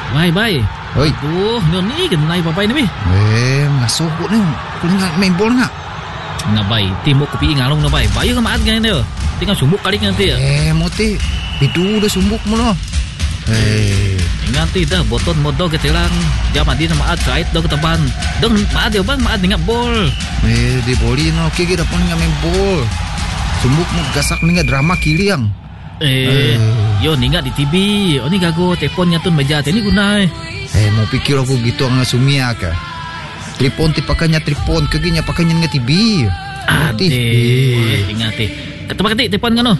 Bye. Oi. Ni kenai papai ni. Masuk ni. Kau ingat main bola nak? Na bai, timuk kopi ngalong na bai. Bayo ka maat ganyan dia. Tinggal sumbuk kali nanti. Moti. Itu dah sumbuk mo no. Nanti dah boton modo ke telang. Dia mandi na maat kait do ketaban. Dong maat dia bang maat ngap bol. Di boli no okay kita pun main bol. Sumbuk mo gasak ninga drama kiliang. Yo ninga di TV. Oni gago teleponnya tu meja ni gunai. Mau pikir aku gitu ang sumia ka. Telepon ti pakanya telepon kaginya pakanya nga TV. Ingat Ketempat ketik telepon kan no.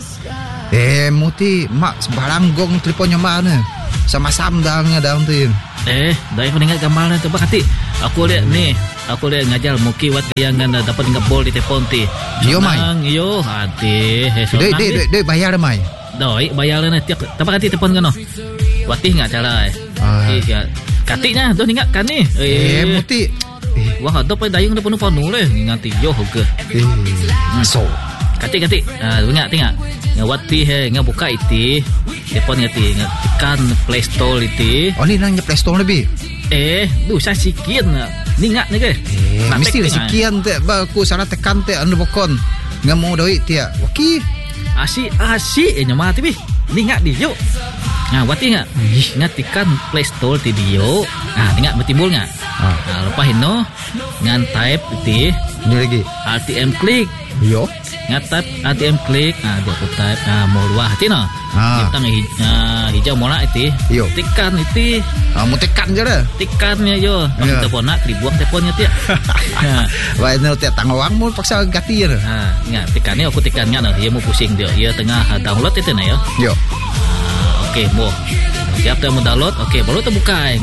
Muti mak sebaranggong teleponnya mana. Sama-sama dah daun tu. Dah aku ingat gambar tu ketik. Aku lihat ni. Aku lihat ngajar muki wat yang dapat ngap bol di telepon ti. Yo mai. Yo hati. Dek bayar mai. Doi bayar na tiap tempat ketik telepon kan no. Watih ngak cara katiknya tu ingat kan ni. Muti. Wah, ada pun dayung dah penuh-penuh leh. Nganti yo ke. So. Katik. Ingat. Ngawati ngabuka iti. Telepon ngati tekan Play Store iti. Oh ni nangnya Play Store lebih. Saya sikian ningat ni ke. Mesti sikian te aku sana tekan te anu bokon. Ngamu doi tia. Waki. Asik nyama ti bi. Ningat di yo. Wati ngak. Ingat tekan Play Store ti dio. Ingat bertimbul ngak. Lepas no ngan type iti. Ni lagi. RTM klik. Yo. Ngatap ATM klik. Dia aku type mau luah hati no. Kita hijau mola iti. Yo. Tekan iti. Mau tekan je dah. Tekannya yo. Telepon nak dibuang teleponnya tiap. Wah ini tiap tangawang mau paksa ganti je. Ingat tekannya aku tekannya no. Dia mau pusing dia. Dia tengah download itu na yo. Yo. Okey mau. Siap dia mau download. Okey baru terbuka.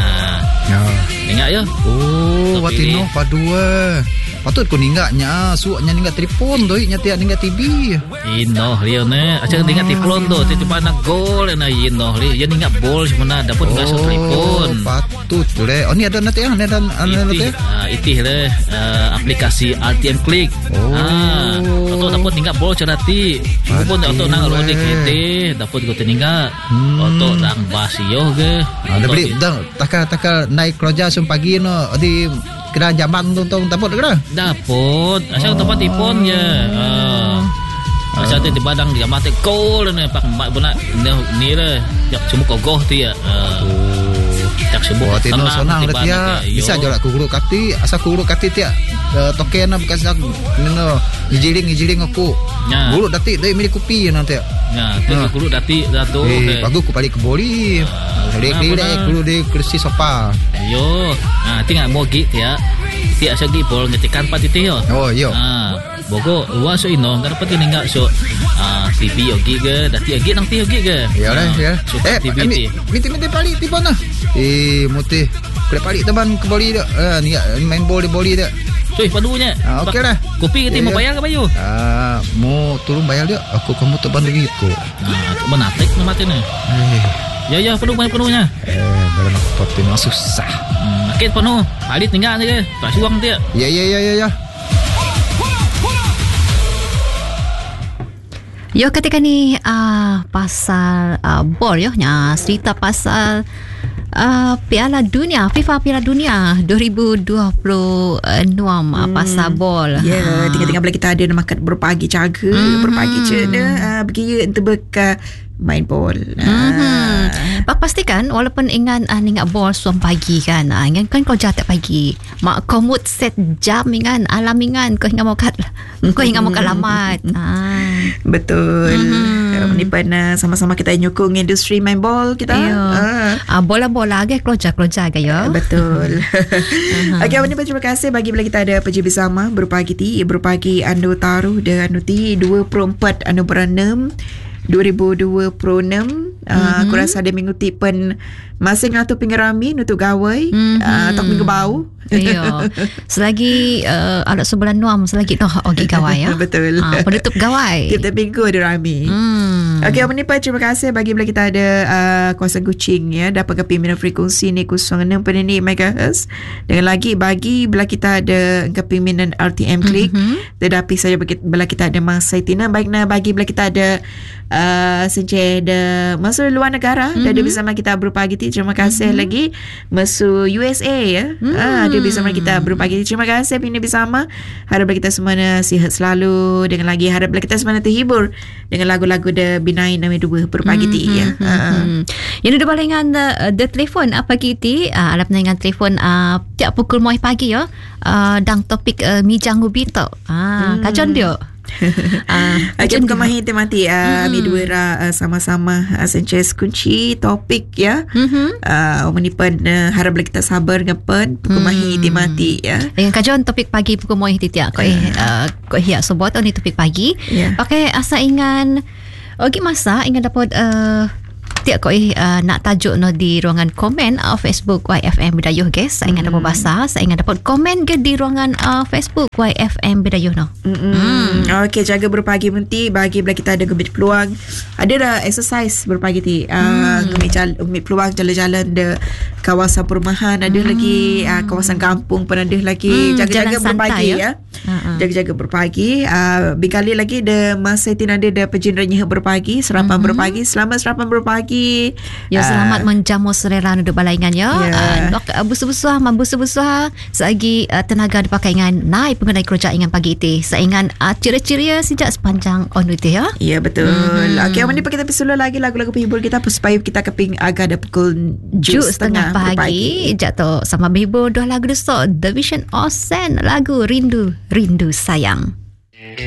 Ingat yo. Wati no padua. Patut ko ninggaknya suaknya ninggak telepon doi nya tiak ninggak TV. Inoh dia ne. Aca ninggak telepon tu tiba nak gol na inoh dia. Dia ninggak bol sebenarnya dapat ngasut telepon. Patut le. Oh ni ada nanti ada nanti. Itih le aplikasi RTM klik. Atau dapat ninggak bol cerati. Pun atau nang lo de kete dapat ko ninggak. Atau nang basio ge. Ada beli dah takal naik kerja sum pagi no di kena jaman tuntung dapat kena? Dapat. Asal tempat telefon je. Asal tu di badang dia mati gol ni pak mak bunak ni le. Jak semua kogoh tu ya. Jak semua senang dah dia. Bisa je lah kuru kati. Asal kuru kati dia token nak bekas nak no gijiling aku. Guru dati dari milik kopi nanti. Tu guru dati datu. Bagus aku balik ke boli. Lek guru di kursi sofa. Yo. Tinggal mogi dia. Tiak sagi bol ngetikan pat itu yo. Oh yo. Bogo luas so ino ngara pati ninga so TV yogi ge dati yogi nang ti yogi ge. Ya lah ya. TV minti pali tiba nah. Muti. Kena pali teman ke boli dak. Ni main bol di boli dak. Cuy padunya. Okey lah. Kopi kita mau bayar ke bayu? Mau turun bayar dia. Aku kamu teban lagi ko. Menatek nama tene. Ya penuhnya. Dalam pati susah. Makin penuh. Alit tinggal ni ke. Tak suang dia. Ya. Yo ketika ni pasal bol yo nya cerita pasal Piala Dunia, FIFA Piala Dunia 2026 pasal bol. Ya, tinggal-tinggal boleh kita ada makan berpagi caga, berpagi cena berkira untuk berka main bol. Pastikan walaupun ingat ingat bol suam pagi kan. Ingat kan kau jatuh pagi. Mak kau mood set jam ingat alam ingat kau hingga mau kalamat. Betul. Ni pernah sama-sama kita nyokong industri main bol kita. Bola-bola ke keluar ke ya. Betul. Okey, ini terima kasih bagi bila kita ada pergi bersama berpagi anu taruh dan anu ti 24 anu beranam 2026. Aku rasa ada minggu tipen masing ngatu pinggirami nutuk gawai tak minggu bau. Ya. Selagi ada sebulan nuam selagi ogi gawai ya. Betul. Penutup gawai. Tiap minggu ada rami. Okey, menipai terima kasih bagi bila kita ada kawasan Kuching ya dapat kepimpinan frekuensi ni 06.6 MHz. Dengan lagi bagi bila kita ada kepimpinan RTM klik tetapi saya bila kita ada masa tina baiknya bagi bila kita ada Senceh de masuk luar negara dia bersama kita berpagi ti. Terima kasih lagi masuk USA ya. Dia bersama kita berpagi ti. Terima kasih Bini bersama. Harap kita semua sihat selalu, dengan lagi harap kita semua terhibur dengan lagu-lagu de Binai Nama Dua berpagi ti ya. Yang ada balingan the telefon pagi ti alam dengan telefon tiap pukul 9 pagi ya. Dang topik mijang ubito. Kajon dia. Kita kemahi temati mi dua sama-sama Sanchez kunci topik ya. Menipan harap kita sabar ngapan kemahi temati ya. Dengan kajian topik pagi pukul 9 tiap kau hiak sebut ni topik pagi. Pakai asa ingan masa ingat dapat tiap kau nak tajuk no di ruangan komen Facebook YFM Bidayuh guys. Saya ingat dapat bahasa, saya ingat dapat komen ke di ruangan Facebook YFM Bidayuh no. Okey, jaga berpagi menti bagi bila kita ada gemit peluang. Ada dah exercise berpagi ti. Gemit peluang jalan-jalan de kawasan perumahan, ada lagi kawasan kampung pun ada lagi. Jaga-jaga berpagi ya. Jaga-jaga berpagi. Bikali lagi de masa tin ada de pejinranya berpagi, serapan berpagi. Selamat serapan berpagi. Ya, selamat menjamu serela duduk balaingan ya. Busu-busuah, mambusu-busuah. Seagi tenaga dipakai dengan naik pengenai kerja ingan pagi itu. Seingan ceria-ceria sejak sepanjang on itu ya. Ya, betul. Okey, awan ni kita pesulah lagi lagu-lagu penghibur kita supaya kita keping agak ada pukul 7:30 pagi. Jatuh sama menghibur dua lagu desok The Vision Osen lagu Rindu Rindu Sayang.